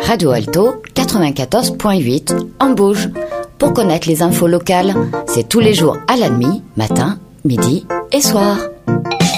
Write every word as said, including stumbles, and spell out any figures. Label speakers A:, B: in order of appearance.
A: Radio Alto quatre-vingt-quatorze point huit en Bauge. Pour connaître les infos locales, c'est tous les jours à la nuit, matin, midi et soir.